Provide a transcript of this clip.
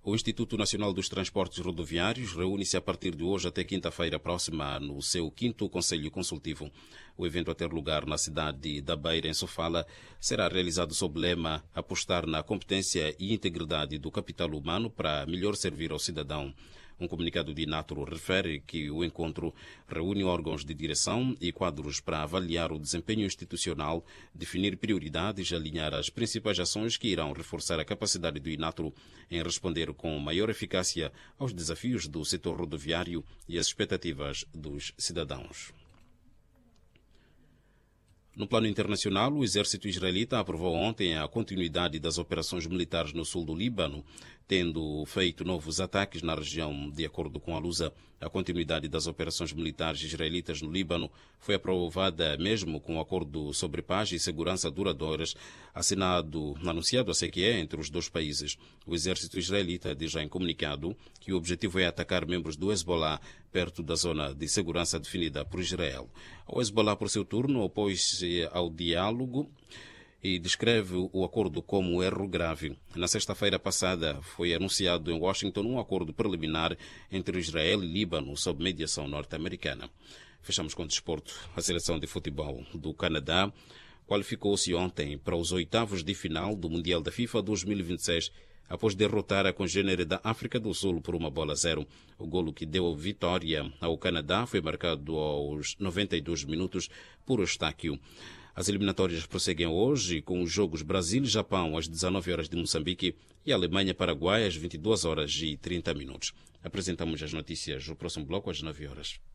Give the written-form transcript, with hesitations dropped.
O Instituto Nacional dos Transportes Rodoviários reúne-se a partir de hoje até quinta-feira próxima no seu 5º Conselho Consultivo. O evento a ter lugar na cidade da Beira, em Sofala, será realizado sob o lema apostar na competência e integridade do capital humano para melhor servir ao cidadão. Um comunicado de Inatro refere que o encontro reúne órgãos de direção e quadros para avaliar o desempenho institucional, definir prioridades e alinhar as principais ações que irão reforçar a capacidade do Inatro em responder com maior eficácia aos desafios do setor rodoviário e às expectativas dos cidadãos. No plano internacional, o exército israelita aprovou ontem a continuidade das operações militares no sul do Líbano, tendo feito novos ataques na região. De acordo com a Lusa, a continuidade das operações militares israelitas no Líbano foi aprovada mesmo com o acordo sobre paz e segurança duradouras anunciado a CQE entre os dois países. O exército israelita diz já em comunicado que o objetivo é atacar membros do Hezbollah perto da zona de segurança definida por Israel. O Hezbollah, por seu turno, opôs-se ao diálogo e descreve o acordo como um erro grave. Na sexta-feira passada foi anunciado em Washington um acordo preliminar entre Israel e Líbano sob mediação norte-americana. Fechamos com o desporto. A seleção de futebol do Canadá qualificou-se ontem para os oitavos de final do Mundial da FIFA 2026, após derrotar a congênere da África do Sul por 1-0. O golo que deu vitória ao Canadá foi marcado aos 92 minutos por Eustáquio. As eliminatórias prosseguem hoje com os jogos Brasil e Japão às 19 horas de Moçambique e Alemanha-Paraguai às 22 horas e 30 minutos. Apresentamos as notícias no próximo bloco às 9 horas.